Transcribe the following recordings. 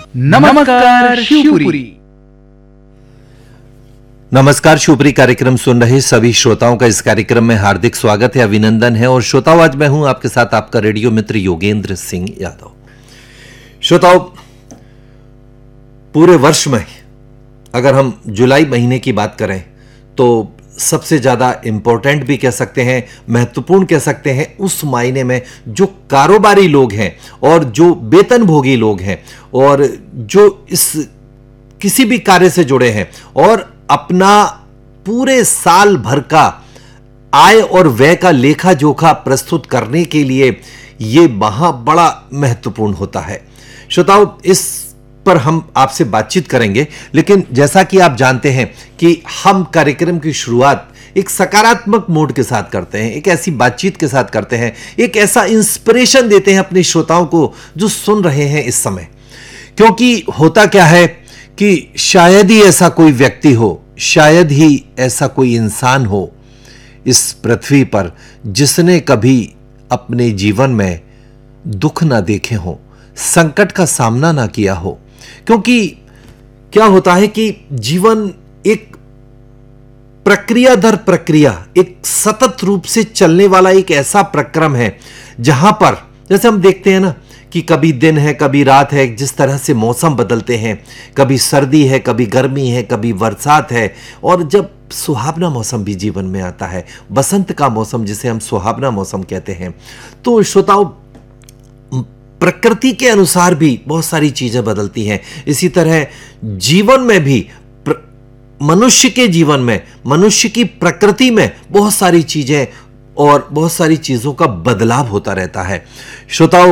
नमस्कार शिवपुरी। नमस्कार शिवपुरी कार्यक्रम सुन रहे सभी श्रोताओं का इस कार्यक्रम में हार्दिक स्वागत है, अभिनंदन है। और श्रोताओं, आज मैं हूं आपके साथ आपका रेडियो मित्र योगेंद्र सिंह यादव। श्रोताओं, पूरे वर्ष में अगर हम जुलाई महीने की बात करें तो सबसे ज्यादा इंपॉर्टेंट भी कह सकते हैं, महत्वपूर्ण कह सकते हैं, उस मायने में जो कारोबारी लोग हैं और जो वेतनभोगी लोग हैं और जो इस किसी भी कार्य से जुड़े हैं और अपना पूरे साल भर का आय और व्यय का लेखा जोखा प्रस्तुत करने के लिए यह बड़ा महत्वपूर्ण होता है। श्रोताओं, इस पर हम आपसे बातचीत करेंगे, लेकिन जैसा कि आप जानते हैं कि हम कार्यक्रम की शुरुआत एक सकारात्मक मूड के साथ करते हैं, एक ऐसी बातचीत के साथ करते हैं, एक ऐसा इंस्पिरेशन देते हैं अपने श्रोताओं को जो सुन रहे हैं इस समय। क्योंकि होता क्या है कि शायद ही ऐसा कोई व्यक्ति हो, शायद ही ऐसा कोई इंसान हो इस पृथ्वी पर जिसने कभी अपने जीवन में दुख ना देखे हो, संकट का सामना ना किया हो। क्योंकि क्या होता है कि जीवन एक प्रक्रिया दर प्रक्रिया, एक सतत रूप से चलने वाला एक ऐसा प्रक्रम है जहां पर जैसे हम देखते हैं ना कि कभी दिन है, कभी रात है, जिस तरह से मौसम बदलते हैं, कभी सर्दी है, कभी गर्मी है, कभी बरसात है, और जब सुहावना मौसम भी जीवन में आता है, बसंत का मौसम जिसे हम सुहावना मौसम कहते हैं, तो श्रोताओं, प्रकृति के अनुसार भी बहुत सारी चीजें बदलती हैं। इसी तरह जीवन में भी, मनुष्य के जीवन में, मनुष्य की प्रकृति में बहुत सारी चीजें और बहुत सारी चीजों का बदलाव होता रहता है। श्रोताओं,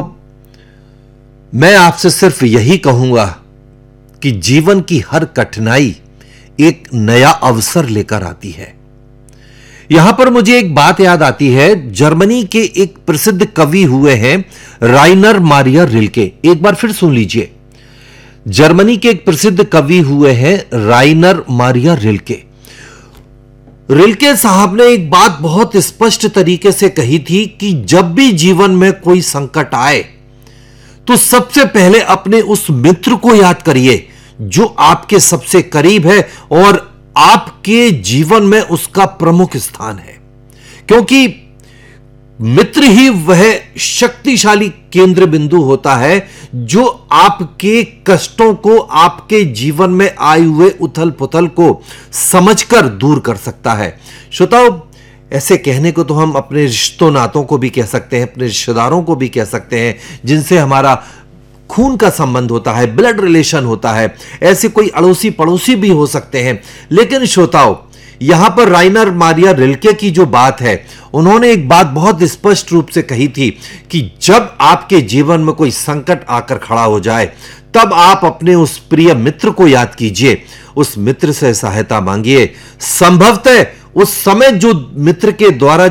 मैं आपसे सिर्फ यही कहूंगा कि जीवन की हर कठिनाई एक नया अवसर लेकर आती है। यहां पर मुझे एक बात याद आती है, जर्मनी के एक प्रसिद्ध कवि हुए हैं राइनर मारिया रिल्के। एक बार फिर सुन लीजिए, जर्मनी के एक प्रसिद्ध कवि हुए हैं राइनर मारिया रिल्के। रिल्के साहब ने एक बात बहुत स्पष्ट तरीके से कही थी कि जब भी जीवन में कोई संकट आए तो सबसे पहले अपने उस मित्र को याद करिए जो आपके सबसे करीब है और आपके जीवन में उसका प्रमुख स्थान है। क्योंकि मित्र ही वह शक्तिशाली केंद्र बिंदु होता है जो आपके कष्टों को, आपके जीवन में आए हुए उथल पुथल को समझकर दूर कर सकता है। श्रोताओं, ऐसे कहने को तो हम अपने रिश्तों नातों को भी कह सकते हैं, अपने रिश्तेदारों को भी कह सकते हैं जिनसे हमारा खून का संबंध होता है, ब्लड रिलेशन होता है, ऐसे कोई अड़ोसी पड़ोसी भी हो सकते हैं। लेकिन श्रोताओं, यहां पर राइनर मारिया रिल्के की जो बात है, उन्होंने एक बात बहुत स्पष्ट रूप से कही थी कि जब आपके जीवन में कोई संकट आकर खड़ा हो जाए तब आप अपने उस प्रिय मित्र को याद कीजिए, उस मित्र से सहायता मांगिए। संभवतः उस समय जो मित्र के द्वारा